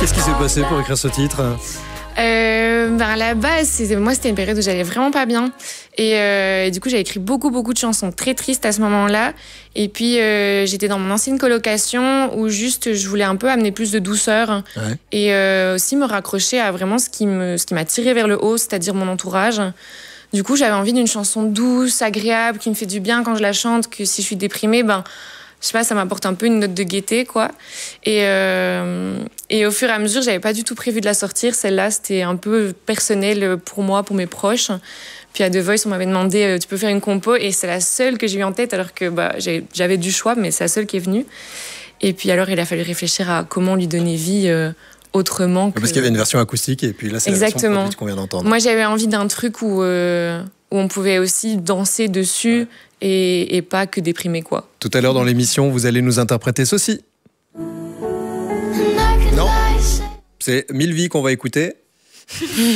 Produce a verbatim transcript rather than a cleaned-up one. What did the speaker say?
Qu'est-ce qui s'est passé pour écrire ce titre ? Euh, ben à la base, c'était, moi, c'était une période où j'allais vraiment pas bien. Et, euh, et du coup, j'avais écrit beaucoup, beaucoup de chansons très tristes à ce moment-là. Et puis, euh, j'étais dans mon ancienne colocation où juste, je voulais un peu amener plus de douceur. Ouais. Et euh, aussi me raccrocher à vraiment ce qui, me, ce qui m'a tiré vers le haut, c'est-à-dire mon entourage. Du coup, j'avais envie d'une chanson douce, agréable, qui me fait du bien quand je la chante, que si je suis déprimée, ben... je sais pas, ça m'apporte un peu une note de gaieté, quoi. Et, euh, et au fur et à mesure, j'avais pas du tout prévu de la sortir. Celle-là, c'était un peu personnel pour moi, pour mes proches. Puis à The Voice, on m'avait demandé, euh, tu peux faire une compo? Et c'est la seule que j'ai eue en tête, alors que bah, j'avais, j'avais du choix, mais c'est la seule qui est venue. Et puis alors, il a fallu réfléchir à comment lui donner vie euh, autrement. Que... Parce qu'il y avait une version acoustique, et puis là, c'est Exactement. la version produite qu'on vient d'entendre. Moi, j'avais envie d'un truc où, euh, où on pouvait aussi danser dessus. Ouais. Et, et pas que déprimer, quoi. Tout à l'heure dans l'émission, vous allez nous interpréter ceci. Non, c'est Mille vies qu'on va écouter.